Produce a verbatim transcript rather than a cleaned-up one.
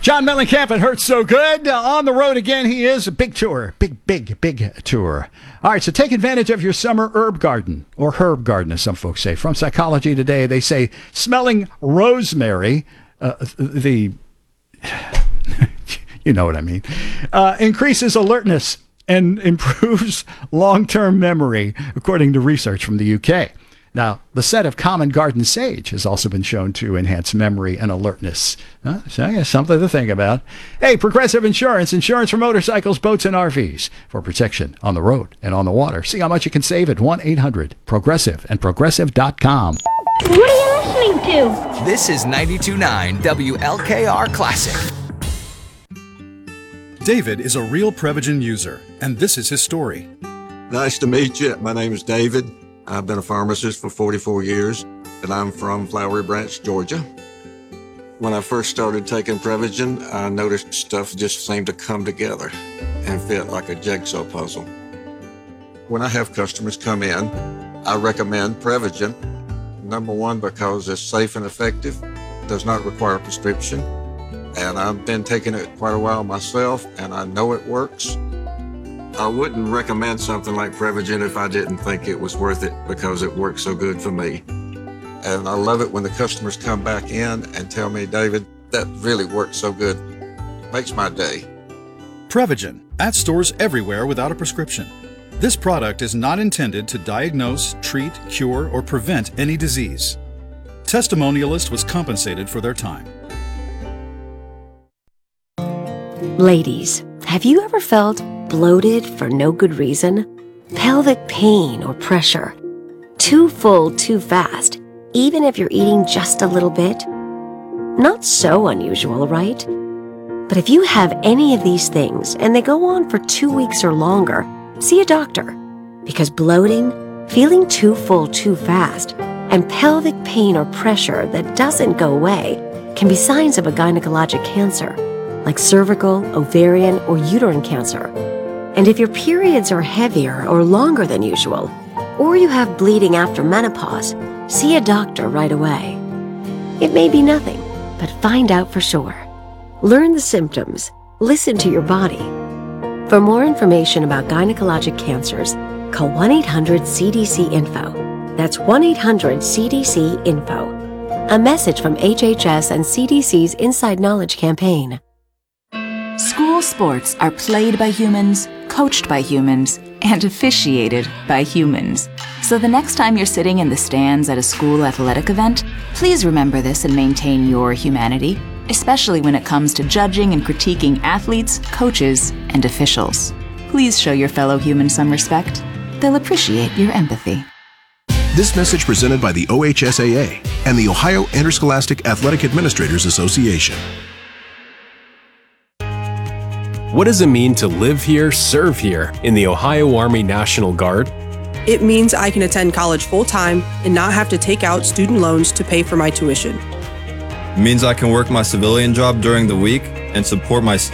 John Mellencamp, It Hurts So Good. Uh, on the road again, he is. A big tour. Big, big, big tour. All right, so take advantage of your summer herb garden, or herb garden, as some folks say. From Psychology Today, they say smelling rosemary, uh, the, you know what I mean, uh, increases alertness and improves long-term memory, according to research from the U K. Now, the scent of common garden sage has also been shown to enhance memory and alertness. Huh? So, yeah, something to think about. Hey, Progressive Insurance, insurance for motorcycles, boats, and R Vs for protection on the road and on the water. See how much you can save at one eight hundred progressive and progressive dot com. What are you listening to? This is ninety-two point nine W L K R Classic. David is a real Prevagen user, and this is his story. Nice to meet you. My name is David. I've been a pharmacist for forty-four years, and I'm from Flowery Branch, Georgia. When I first started taking Prevagen, I noticed stuff just seemed to come together and fit like a jigsaw puzzle. When I have customers come in, I recommend Prevagen. Number one, because it's safe and effective, does not require a prescription, and I've been taking it quite a while myself, and I know it works. I wouldn't recommend something like Prevagen if I didn't think it was worth it because it works so good for me. And I love it when the customers come back in and tell me, David, that really works so good. Makes my day. Prevagen, at stores everywhere without a prescription. This product is not intended to diagnose, treat, cure, or prevent any disease. Testimonialist was compensated for their time. Ladies, have you ever felt bloated for no good reason? Pelvic pain or pressure? Too full too fast, even if you're eating just a little bit? Not so unusual, right? But if you have any of these things and they go on for two weeks or longer, see a doctor. Because bloating, feeling too full too fast, and pelvic pain or pressure that doesn't go away can be signs of a gynecologic cancer, like cervical, ovarian, or uterine cancer. And if your periods are heavier or longer than usual, or you have bleeding after menopause, see a doctor right away. It may be nothing, but find out for sure. Learn the symptoms. Listen to your body. For more information about gynecologic cancers, call one eight hundred C D C info. That's one eight hundred C D C info. A message from H H S and C D C's Inside Knowledge campaign. School sports are played by humans, coached by humans, and officiated by humans. So the next time you're sitting in the stands at a school athletic event, please remember this and maintain your humanity, especially when it comes to judging and critiquing athletes, coaches, and officials. Please show your fellow humans some respect. They'll appreciate your empathy. This message presented by the O H S A A and the Ohio Interscholastic Athletic Administrators Association. What does it mean to live here, serve here in the Ohio Army National Guard? It means I can attend college full-time and not have to take out student loans to pay for my tuition. It means I can work my civilian job during the week and support my